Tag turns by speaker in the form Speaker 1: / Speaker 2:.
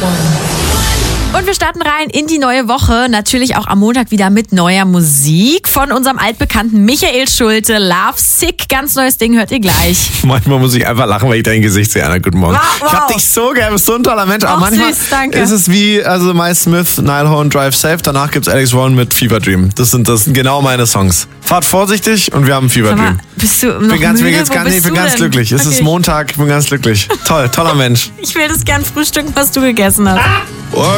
Speaker 1: Und wir starten rein in die neue Woche. Natürlich auch am Montag wieder mit neuer Musik von unserem altbekannten Michael Schulte. Love Sick, ganz neues Ding, hört ihr gleich.
Speaker 2: Manchmal muss ich einfach lachen, weil ich dein Gesicht sehe. Anna, guten Morgen.
Speaker 1: Wow.
Speaker 2: Ich hab dich so gern, bist so ein toller Mensch. Aber
Speaker 1: Och,
Speaker 2: manchmal
Speaker 1: süß, danke.
Speaker 2: ist es wie Miles Smith, Nile Horn, Drive Safe. Danach gibt's Alex Warren mit Fever Dream. Das sind genau meine Songs. Fahrt vorsichtig und wir haben Fever
Speaker 1: Sag mal,
Speaker 2: Dream.
Speaker 1: bist du noch
Speaker 2: Ich bin
Speaker 1: müde?
Speaker 2: ganz glücklich. Es ist Montag, ich bin ganz glücklich. Toller Mensch.
Speaker 1: Ich will das gern frühstücken, was du gegessen hast.